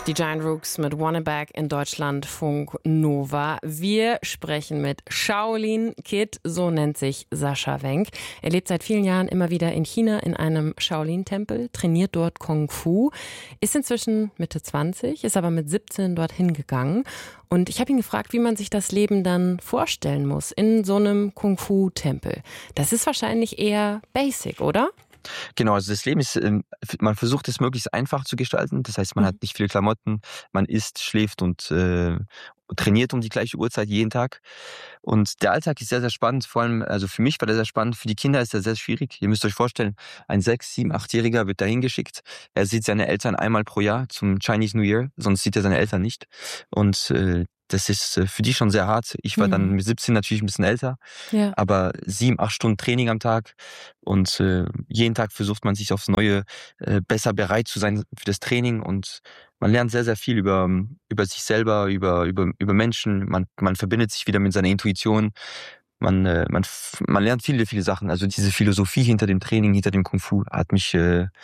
Die Giant Rooks mit Wanna Back in Deutschlandfunk Nova. Wir sprechen mit Shaolin Kid, so nennt sich Sascha Wenk. Er lebt seit vielen Jahren immer wieder in China in einem Shaolin-Tempel, trainiert dort Kung Fu, ist inzwischen Mitte 20, ist aber mit 17 dorthin gegangen. Und ich habe ihn gefragt, wie man sich das Leben dann vorstellen muss in so einem Kung Fu-Tempel. Das ist wahrscheinlich eher basic, oder? Genau, also das Leben ist, man versucht es möglichst einfach zu gestalten. Das heißt, man hat nicht viele Klamotten, man isst, schläft und trainiert um die gleiche Uhrzeit jeden Tag. Und der Alltag ist sehr, sehr spannend. Vor allem, also für mich war der sehr spannend, für die Kinder ist er sehr schwierig. Ihr müsst euch vorstellen, ein 6-, 7-, 8-Jähriger wird dahin geschickt. Er sieht seine Eltern einmal pro Jahr zum Chinese New Year, sonst sieht er seine Eltern nicht. Und das ist für die schon sehr hart. Ich war dann mit 17 natürlich ein bisschen älter, aber 7, 8 Stunden Training am Tag und jeden Tag versucht man sich aufs Neue besser bereit zu sein für das Training und man lernt sehr, sehr viel über sich selber, über Menschen. Man verbindet sich wieder mit seiner Intuition. Man lernt viele, viele Sachen. Also diese Philosophie hinter dem Training, hinter dem Kung Fu hat mich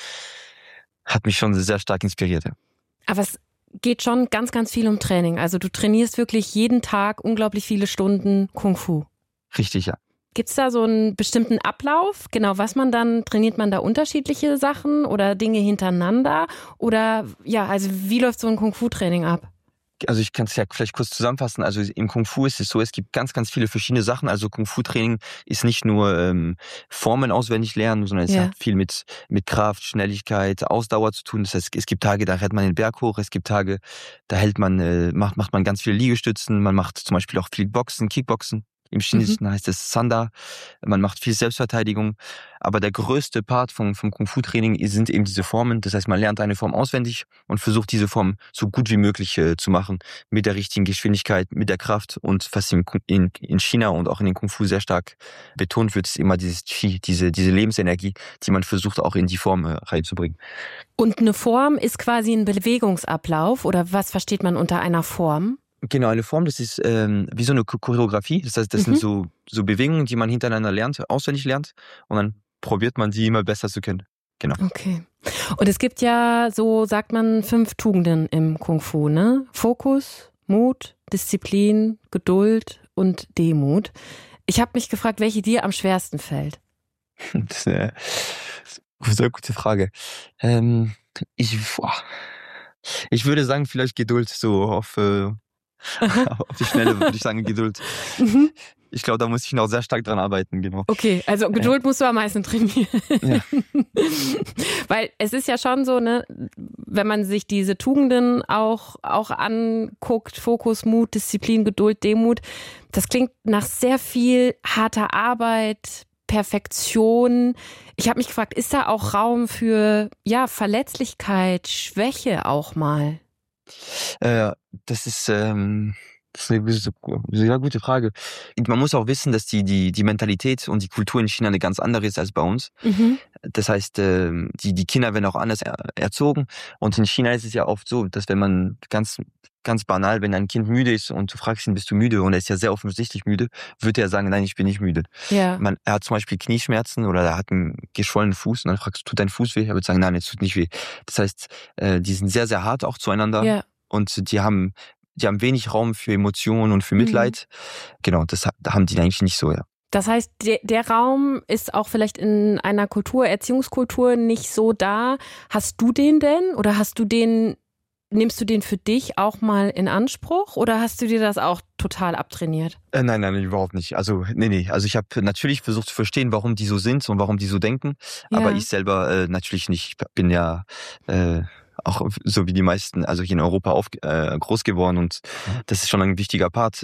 schon sehr stark inspiriert. Ja. Aber es geht schon ganz, ganz viel um Training. Also du trainierst wirklich jeden Tag unglaublich viele Stunden Kung Fu. Richtig, ja. Gibt's da so einen bestimmten Ablauf? Genau, trainiert man da unterschiedliche Sachen oder Dinge hintereinander? Oder also wie läuft so ein Kung-Fu-Training ab? Also ich kann es ja vielleicht kurz zusammenfassen. Also im Kung Fu ist es so, es gibt ganz, ganz viele verschiedene Sachen. Also Kung Fu Training ist nicht nur Formen auswendig lernen, sondern es hat viel mit Kraft, Schnelligkeit, Ausdauer zu tun. Das heißt, es gibt Tage, da rennt man den Berg hoch. Es gibt Tage, da macht man ganz viele Liegestützen. Man macht zum Beispiel auch viel Boxen, Kickboxen. Im Chinesischen heißt es Sanda. Man macht viel Selbstverteidigung. Aber der größte Part vom Kung-Fu-Training sind eben diese Formen. Das heißt, man lernt eine Form auswendig und versucht, diese Form so gut wie möglich zu machen. Mit der richtigen Geschwindigkeit, mit der Kraft. Und was in China und auch in den Kung-Fu sehr stark betont wird, ist immer dieses Qi, diese Lebensenergie, die man versucht, auch in die Form reinzubringen. Und eine Form ist quasi ein Bewegungsablauf? Oder was versteht man unter einer Form? Genau, eine Form, das ist wie so eine Choreografie. Das heißt, das sind so Bewegungen, die man hintereinander lernt, auswendig lernt. Und dann probiert man sie immer besser zu können. Genau. Okay. Und es gibt ja, so sagt man, 5 Tugenden im Kung Fu, ne? Fokus, Mut, Disziplin, Geduld und Demut. Ich habe mich gefragt, welche dir am schwersten fällt. Das ist eine sehr gute Frage. Ich würde sagen, vielleicht Geduld, so auf die Schnelle würde ich sagen, Geduld. Ich glaube, da muss ich noch sehr stark dran arbeiten, genau. Okay, also Geduld musst du am meisten trainieren. Ja. Weil es ist ja schon so, ne, wenn man sich diese Tugenden auch anguckt, Fokus, Mut, Disziplin, Geduld, Demut, das klingt nach sehr viel harter Arbeit, Perfektion. Ich habe mich gefragt, ist da auch Raum für Verletzlichkeit, Schwäche auch mal? Das ist eine sehr gute Frage. Man muss auch wissen, dass die Mentalität und die Kultur in China eine ganz andere ist als bei uns. Das heißt, die Kinder werden auch anders erzogen. Und in China ist es ja oft so, dass wenn man ganz banal, wenn ein Kind müde ist und du fragst ihn, bist du müde? Und er ist ja sehr offensichtlich müde, wird er sagen, nein, ich bin nicht müde. Ja. Er hat zum Beispiel Knieschmerzen oder er hat einen geschwollenen Fuß und dann fragst du, tut dein Fuß weh? Er wird sagen, nein, es tut nicht weh. Das heißt, die sind sehr, sehr hart auch zueinander. Ja. Und die haben wenig Raum für Emotionen und für Mitleid. Genau, das haben die eigentlich nicht so, ja. Das heißt, der Raum ist auch vielleicht in einer Erziehungskultur nicht so da. Hast du den denn oder nimmst du den für dich auch mal in Anspruch oder hast du dir das auch total abtrainiert? Nein, überhaupt nicht. Also, nee. Also ich habe natürlich versucht zu verstehen, warum die so sind und warum die so denken. Ja. Aber ich selber natürlich nicht. Ich bin ja auch so wie die meisten, also hier in Europa groß geworden und das ist schon ein wichtiger Part,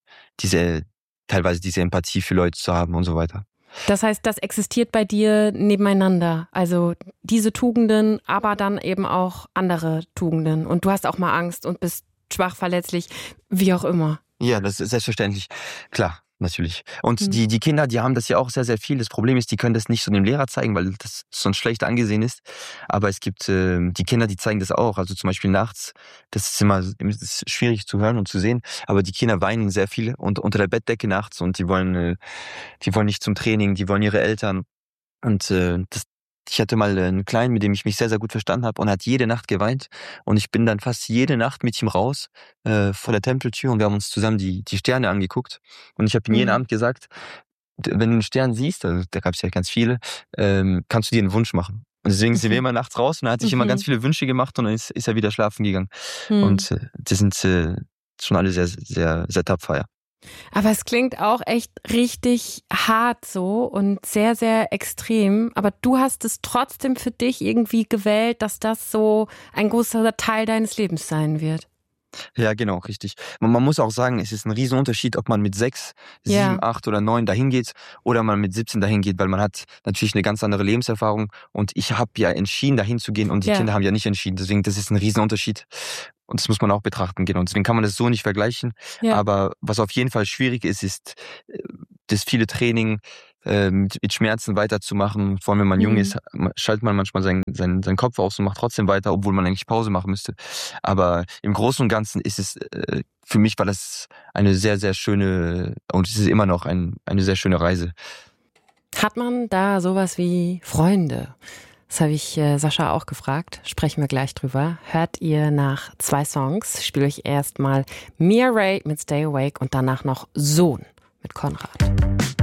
teilweise diese Empathie für Leute zu haben und so weiter. Das heißt, das existiert bei dir nebeneinander, also diese Tugenden, aber dann eben auch andere Tugenden und du hast auch mal Angst und bist schwach, verletzlich, wie auch immer. Ja, das ist selbstverständlich, klar. Natürlich. Und die Kinder, die haben das ja auch sehr, sehr viel. Das Problem ist, die können das nicht so dem Lehrer zeigen, weil das sonst schlecht angesehen ist. Aber es gibt die Kinder, die zeigen das auch. Also zum Beispiel nachts, das ist immer schwierig zu hören und zu sehen. Aber die Kinder weinen sehr viel und unter der Bettdecke nachts und die wollen nicht zum Training, die wollen ihre Eltern. Und Ich hatte mal einen Kleinen, mit dem ich mich sehr, sehr gut verstanden habe, und er hat jede Nacht geweint. Und ich bin dann fast jede Nacht mit ihm raus vor der Tempeltür, und wir haben uns zusammen die Sterne angeguckt. Und ich habe ihm jeden Mhm. Abend gesagt, wenn du einen Stern siehst, also da gab es ja ganz viele, kannst du dir einen Wunsch machen. Und deswegen sind wir Mhm. immer nachts raus, und er hat sich immer ganz Mhm. viele Wünsche gemacht, und dann ist er wieder schlafen gegangen. Mhm. Und die sind schon alle sehr, sehr, sehr tapfer, ja. Aber es klingt auch echt richtig hart so und sehr, sehr extrem. Aber du hast es trotzdem für dich irgendwie gewählt, dass das so ein großer Teil deines Lebens sein wird. Ja, genau, richtig. Man muss auch sagen, es ist ein Riesenunterschied, ob man mit 6, 7, Ja, 8 oder 9 dahin geht oder man mit 17 dahin geht, weil man hat natürlich eine ganz andere Lebenserfahrung, und ich habe ja entschieden, dahin zu gehen, und die ja, Kinder haben ja nicht entschieden. Deswegen, das ist ein Riesenunterschied, und das muss man auch betrachten, genau. Deswegen kann man das so nicht vergleichen. ja. Aber was auf jeden Fall schwierig ist das viele Training mit Schmerzen weiterzumachen. Vor allem, wenn man jung Mhm. ist, schaltet man manchmal seinen Kopf aus und macht trotzdem weiter, obwohl man eigentlich Pause machen müsste. Aber im Großen und Ganzen ist es, für mich war das eine sehr, sehr schöne, und es ist immer noch eine sehr schöne Reise. Hat man da sowas wie Freunde? Das habe ich Sascha auch gefragt. Sprechen wir gleich drüber. Hört ihr nach 2 Songs. Spiele ich erstmal Mia Ray mit Stay Awake und danach noch Sohn mit Konrad.